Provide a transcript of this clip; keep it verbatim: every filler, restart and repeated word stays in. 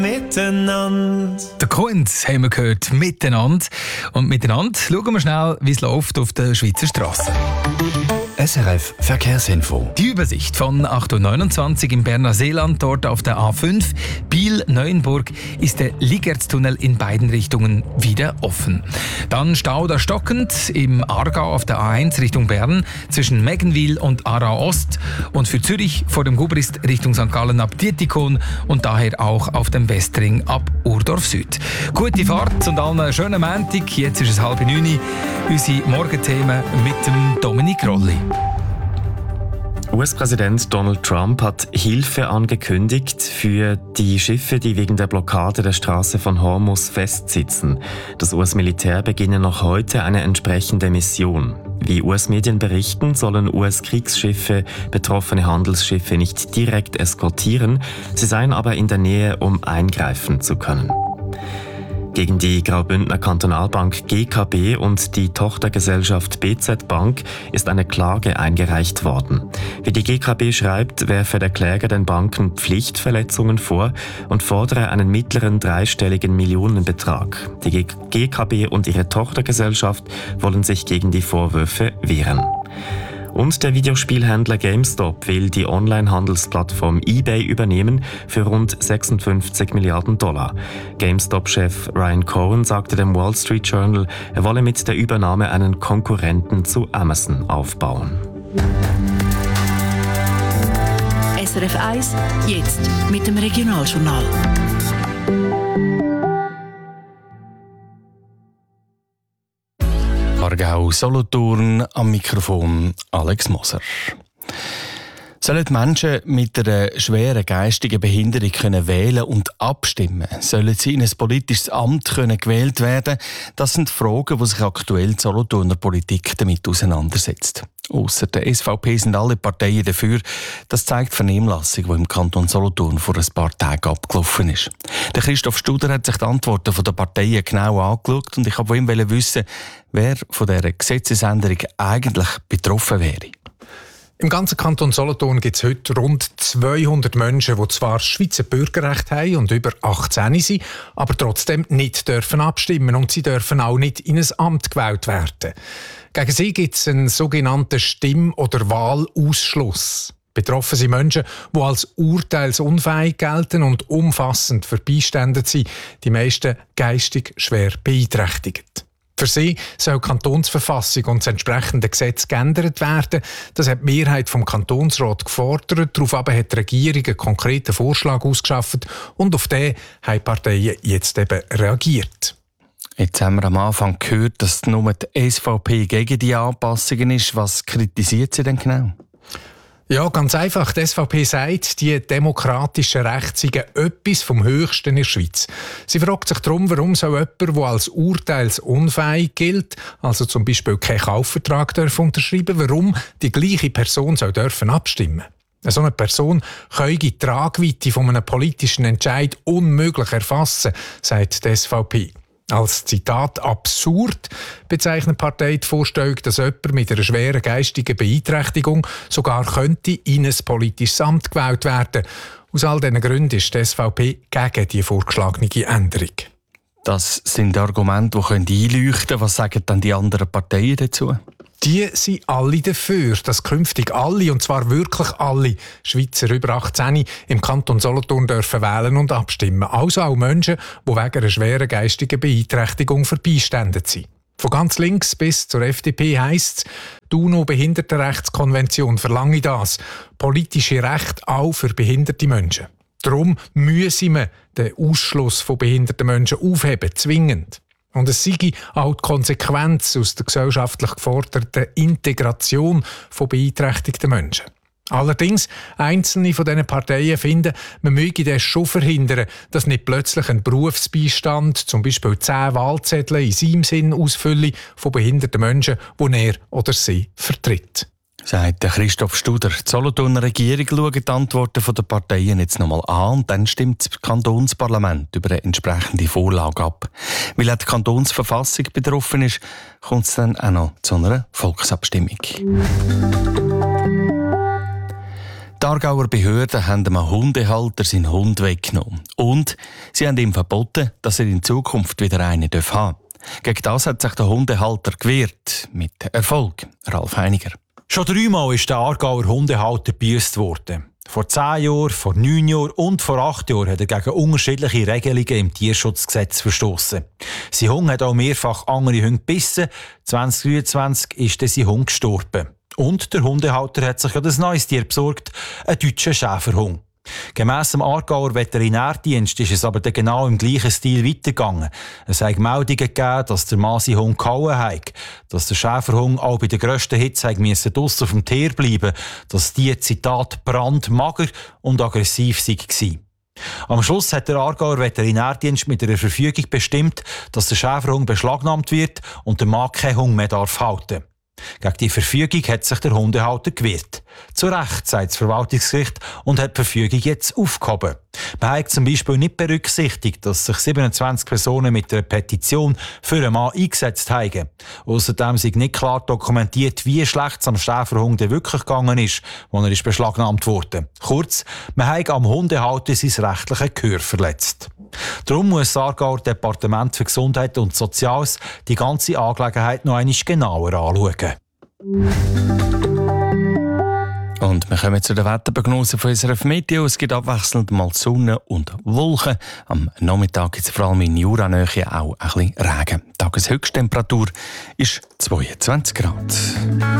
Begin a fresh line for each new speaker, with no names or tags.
Miteinander.
Der Kunz haben wir gehört, miteinander. Und miteinander schauen wir schnell, wie es läuft auf der Schweizer Straße.
S R F Verkehrsinfo.
Die Übersicht von acht Uhr neunundzwanzig im Berner Seeland, dort auf der A fünf, Biel-Neuenburg, ist der Ligertstunnel in beiden Richtungen wieder offen. Dann Stau da stockend im Aargau auf der A eins Richtung Bern zwischen Meggenwil und Aarau Ost und für Zürich vor dem Gubrist Richtung Sankt Gallen ab Dietikon und daher auch auf dem Westring ab Urdorf Süd. Gute Fahrt und allen einen schönen Montag. Jetzt ist es halb neun. Unsere Morgenthemen mit dem Dominik Rolli.
U S-Präsident Donald Trump hat Hilfe angekündigt für die Schiffe, die wegen der Blockade der Straße von Hormuz festsitzen. Das U S-Militär beginne noch heute eine entsprechende Mission. Wie U S-Medien berichten, sollen U S-Kriegsschiffe betroffene Handelsschiffe nicht direkt eskortieren, sie seien aber in der Nähe, um eingreifen zu können. Gegen die Graubündner Kantonalbank G K B und die Tochtergesellschaft B Z Bank ist eine Klage eingereicht worden. Wie die G K B schreibt, werfe der Kläger den Banken Pflichtverletzungen vor und fordere einen mittleren dreistelligen Millionenbetrag. Die G K B und ihre Tochtergesellschaft wollen sich gegen die Vorwürfe wehren. Und der Videospielhändler GameStop will die Online-Handelsplattform eBay übernehmen für rund sechsundfünfzig Milliarden Dollar. GameStop-Chef Ryan Cohen sagte dem Wall Street Journal, er wolle mit der Übernahme einen Konkurrenten zu Amazon aufbauen.
S R F eins, jetzt mit dem Regionaljournal.
Aargau, Solothurn, am Mikrofon Alex Moser. Sollen die Menschen mit einer schweren geistigen Behinderung können wählen und abstimmen? Sollen sie in ein politisches Amt können gewählt werden? Das sind Fragen, die sich aktuell die Solothurner Politik damit auseinandersetzt. Ausser der S V P sind alle Parteien dafür. Das zeigt die Vernehmlassung, die im Kanton Solothurn vor ein paar Tagen abgelaufen ist. Der Christoph Studer hat sich die Antworten der Parteien genau angeschaut und ich wollte von ihm wissen, wer von dieser Gesetzesänderung eigentlich betroffen wäre.
Im ganzen Kanton Solothurn gibt es heute rund zweihundert Menschen, die zwar Schweizer Bürgerrecht haben und über achtzehn sind, aber trotzdem nicht dürfen abstimmen und sie dürfen auch nicht in ein Amt gewählt werden. Gegen sie gibt es einen sogenannten Stimm- oder Wahlausschluss. Betroffen sind Menschen, die als urteilsunfähig gelten und umfassend verbeiständert sind, die meisten geistig schwer beeinträchtigt. Für sie soll die Kantonsverfassung und das entsprechende Gesetz geändert werden. Das hat die Mehrheit vom Kantonsrat gefordert. Daraufhin hat die Regierung einen konkreten Vorschlag ausgeschafft und auf den haben die Parteien jetzt eben reagiert.
Jetzt haben wir am Anfang gehört, dass nur die S V P gegen die Anpassungen ist. Was kritisiert sie denn genau?
Ja, ganz einfach. Die S V P sagt, die demokratischen Rechte seien etwas vom Höchsten in der Schweiz. Sie fragt sich darum, warum soll jemand, der als urteilsunfähig gilt, also zum Beispiel keinen Kaufvertrag unterschreiben darf, warum die gleiche Person soll dürfen abstimmen. So eine Person könne die Tragweite von einem politischen Entscheid unmöglich erfassen, sagt die S V P. Als Zitat absurd bezeichnet die Partei die Vorstellung, dass jemand mit einer schweren geistigen Beeinträchtigung sogar könnte in ein politisches Amt gewählt werden. Aus all diesen Gründen ist die S V P gegen die vorgeschlagene Änderung.
Das sind Argumente, die einleuchten können. Was sagen dann die anderen Parteien dazu?
Die sind alle dafür, dass künftig alle, und zwar wirklich alle Schweizer über achtzehn im Kanton Solothurn dürfen wählen und abstimmen. Also auch Menschen, die wegen einer schweren geistigen Beeinträchtigung verbeiständert sind. Von ganz links bis zur F D P heisst es, die UNO-Behindertenrechtskonvention verlange das. Politische Rechte auch für behinderte Menschen. Darum müssen wir den Ausschluss von behinderten Menschen aufheben, zwingend. Und es sei auch die Konsequenz aus der gesellschaftlich geforderten Integration von beeinträchtigten Menschen. Allerdings, einzelne von diesen Parteien finden, man möge das schon verhindern, dass nicht plötzlich ein Berufsbeistand, zum Beispiel zehn Wahlzettel in seinem Sinn ausfüllen von behinderten Menschen, die er oder sie vertritt.
Sagt Christoph Studer. Die Solothurner Regierung schaut die Antworten der Parteien jetzt nochmal an und dann stimmt das Kantonsparlament über eine entsprechende Vorlage ab. Weil auch die Kantonsverfassung betroffen ist, kommt es dann auch noch zu einer Volksabstimmung. Die Aargauer Behörden haben einem Hundehalter seinen Hund weggenommen. Und sie haben ihm verboten, dass er in Zukunft wieder einen haben darf. Gegen das hat sich der Hundehalter gewehrt. Mit Erfolg. Ralf Heiniger.
Schon dreimal ist der Aargauer Hundehalter gebüßt worden. Vor zehn Jahren, vor neun Jahren und vor acht Jahren hat er gegen unterschiedliche Regelungen im Tierschutzgesetz verstoßen. Sein Hund hat auch mehrfach andere Hunde gebissen. zwanzig dreiundzwanzig ist dann sein Hund gestorben. Und der Hundehalter hat sich ja ein neues Tier besorgt, einen deutschen Schäferhund. Gemäss dem Aargauer Veterinärdienst ist es aber dann genau im gleichen Stil weitergegangen. Es hat Meldungen gegeben, dass der Mann seinen Hund gehauen hat, dass der Schäferhund auch bei der grössten Hitze draussen auf dem Tier bleiben, dass die, Zitat, brandmager und aggressiv war. Am Schluss hat der Aargauer Veterinärdienst mit einer Verfügung bestimmt, dass der Schäferhund beschlagnahmt wird und der Mann keinen Hund mehr darf halten. Gegen die Verfügung hat sich der Hundehalter gewehrt. Zu Recht, sagt das Verwaltungsgericht, und hat die Verfügung jetzt aufgehoben. Man hat zum Beispiel nicht berücksichtigt, dass sich siebenundzwanzig Personen mit einer Petition für einen Mann eingesetzt haben. Außerdem sei nicht klar dokumentiert, wie schlecht es am Schäferhund wirklich gegangen ist, als er ist beschlagnahmt wurde. Kurz, man hat am Hundehalter sein rechtliches Gehör verletzt. Darum muss das Aargauer Departement für Gesundheit und Soziales die ganze Angelegenheit noch einmal genauer anschauen.
Und wir kommen zu der Wetterprognose von S R F Meteo. Es gibt abwechselnd mal Sonne und Wolken. Am Nachmittag gibt es vor allem in Juranähe auch ein bisschen Regen. Die Tageshöchsttemperatur ist zweiundzwanzig Grad.